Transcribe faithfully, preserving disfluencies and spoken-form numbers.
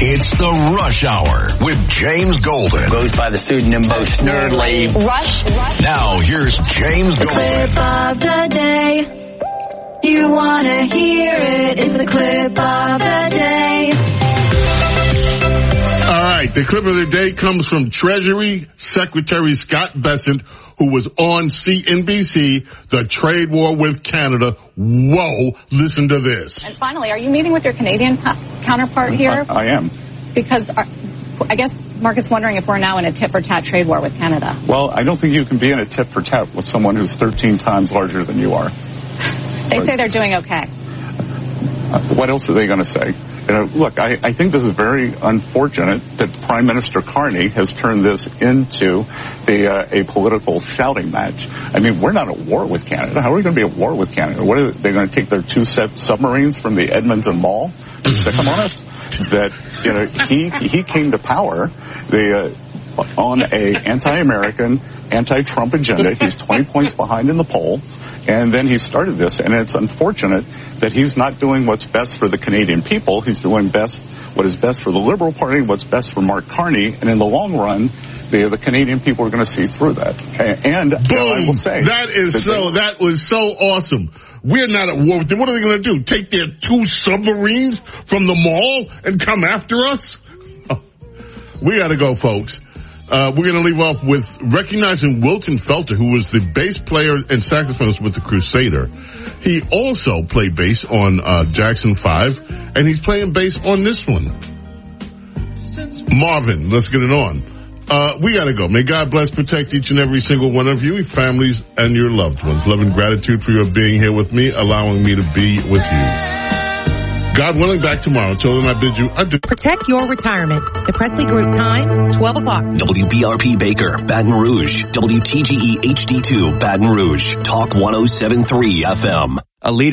It's the Rush Hour with James Golden. Goes by the pseudonym Bo Snerdley. Rush, Rush. Now, here's James The Golden. clip of the day. You want to hear it. It's the clip of the day. All right, the clip of the day comes from Treasury Secretary Scott Bessent, who was on C N B C, the trade war with Canada. Whoa, listen to this. And finally, are you meeting with your Canadian co- counterpart here? I, I am. Because our, I guess market's wondering if we're now in a tit-for-tat trade war with Canada. Well, I don't think you can be in a tit-for-tat with someone who's thirteen times larger than you are. They say they're doing okay. Uh, what else are they going to say? You know, look, I, I think this is very unfortunate that Prime Minister Carney has turned this into the, uh, a political shouting match. I mean, we're not at war with Canada. How are we going to be at war with Canada? What are they, they're going to take their two set submarines from the Edmonton Mall and stick them on us? That, you know, he he came to power the, uh, on a anti-American, anti-Trump agenda. He's twenty points behind in the poll. And then he started this, and it's unfortunate that he's not doing what's best for the Canadian people. He's doing best what is best for the Liberal Party, what's best for Mark Carney, and in the long run, the, the Canadian people are going to see through that. Okay? And Boom. You know, I will say that is that so. they, that was so awesome. We're not at war with them. What are they going to do? Take their two submarines from the mall and come after us? Oh, we got to go, folks. Uh, we're going to leave off with recognizing Wilton Felter, who was the bass player and saxophonist with the Crusader. He also played bass on uh, Jackson five, and he's playing bass on this one. Marvin, let's get it on. Uh, we got to go. May God bless, protect each and every single one of you, your families, and your loved ones. Love and gratitude for your being here with me, allowing me to be with you. God willing, back tomorrow. Until then, I bid you adieu. Protect your retirement. The Presley Group time, twelve o'clock. W B R P Baker, Baton Rouge. W T G E H D two, Baton Rouge. Talk one oh seven point three F M. A leader.